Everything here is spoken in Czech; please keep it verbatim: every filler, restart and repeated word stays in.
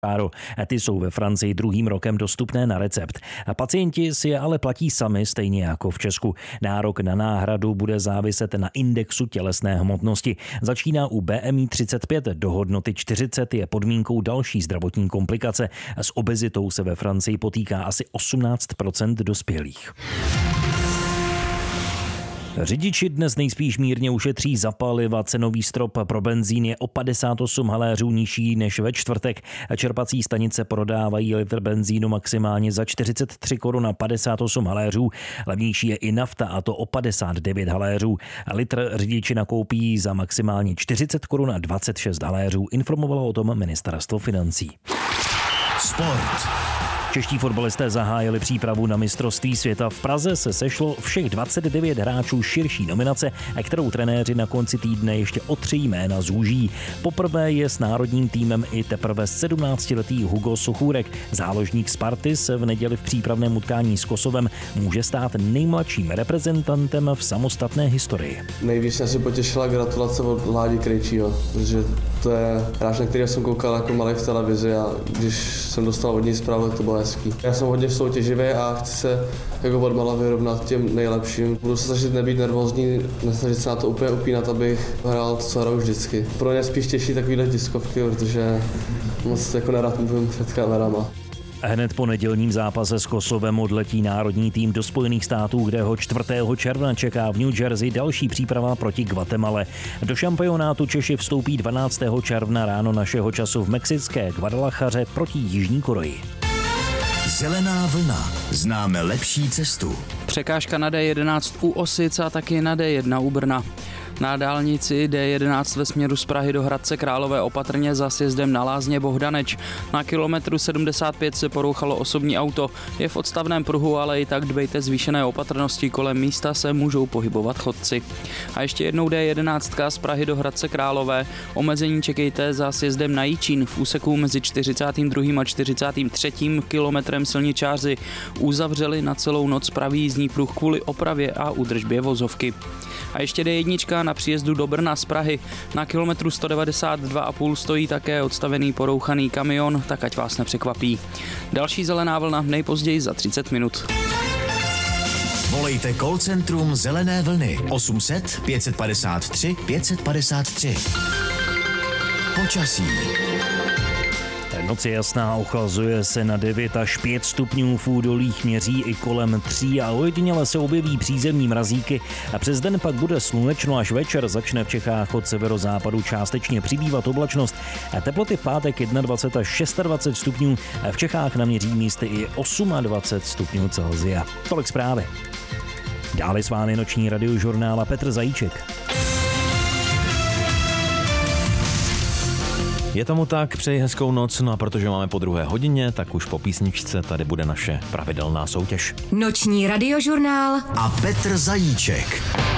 Ty jsou ve Francii druhým rokem dostupné na recept. Pacienti si je ale platí sami, stejně jako v Česku. Nárok na náhradu bude záviset na indexu tělesné hmotnosti. Začíná u B M I třicet pět, do hodnoty čtyřicet je podmínkou další zdravotní komplikace. S obezitou se ve Francii potýká asi osmnáct procent dospělých. Řidiči dnes nejspíš mírně ušetří za paliva. Cenový strop pro benzín je o padesát osm haléřů nižší než ve čtvrtek. Čerpací stanice prodávají litr benzínu maximálně za čtyřicet tři korun a padesát osm haléřů. Levnější je i nafta, a to o padesát devět haléřů. Litr řidiči nakoupí za maximálně čtyřicet korun a dvacet šest haléřů, informovalo o tom ministerstvo financí. Sport. Čeští fotbalisté zahájili přípravu na mistrovství světa. V Praze se sešlo všech dvacet devět hráčů širší nominace, kterou trenéři na konci týdne ještě o tři jména zúží. Poprvé je s národním týmem i teprve sedmnáctiletý Hugo Sochůrek. Záložník Sparty se v neděli v přípravném utkání s Kosovem může stát nejmladším reprezentantem v samostatné historii. Nejvíc mě si potěšila gratulace od Ládi Krejčího, protože to je hráč, na který jsem koukal jako malý v televizi, a když jsem dostal od něj zprávu, tak to bylo hezký. Já jsem hodně soutěživý a chci se jako odmala vyrovnat těm nejlepším. Budu se snažit nebýt nervózní, nesnažit se na to úplně upínat, abych hrál to, co hraju vždycky. Pro mě spíš těší takovýhle tiskovky, protože moc jako nerad mluvím před kamerama. Hned po nedělním zápase s Kosovem odletí národní tým do Spojených států, kde ho čtvrtého června čeká v New Jersey další příprava proti Guatemale. Do šampionátu Češi vstoupí dvanáctého června ráno našeho času v mexické Guadalajaře proti Jižní Koreji. Zelená vlna. Známe lepší cestu. Překážka na D jedenáct u Osic a taky na D jedna u Brna. Na dálnici D jedenáct ve směru z Prahy do Hradce Králové opatrně za sjezdem na Lázně Bohdaneč. Na kilometru sedmdesát pět se porouchalo osobní auto. Je v odstavném pruhu, ale i tak dbejte zvýšené opatrnosti. Kolem místa se můžou pohybovat chodci. A ještě jednou D jedenáct z Prahy do Hradce Králové. Omezení čekejte za sjezdem na Jičín v úseku mezi čtyřicátým druhým a čtyřicátým třetím kilometrem silničáři uzavřeli na celou noc pravý jízdní pruh kvůli opravě a údržbě vozovky. A ještě D jedna na příjezdu do Brna z Prahy. Na kilometru sto devadesát dva a půl stojí také odstavený porouchaný kamion, tak ať vás nepřekvapí. Další zelená vlna nejpozději za třicet minut. Volejte call centrum Zelené vlny osm set pět padesát tři pět padesát tři. Počasí. Noc je jasná, ochlazuje se na devět až pět stupňů, v údolích měří i kolem tří a ojediněle se objeví přízemní mrazíky. A přes den pak bude slunečno, až večer začne v Čechách od severozápadu částečně přibývat oblačnost. A teploty v pátek dvacet jedna až dvacet šest stupňů, a v Čechách naměří místy i dvacet osm stupňů Celsia. Tolik zprávy. Dále s vámi noční radiožurnál a Petr Zajíček. Je tomu tak, přeji hezkou noc, no a protože máme po druhé hodině, tak už po písničce tady bude naše pravidelná soutěž. Noční radiožurnál a Petr Zajíček.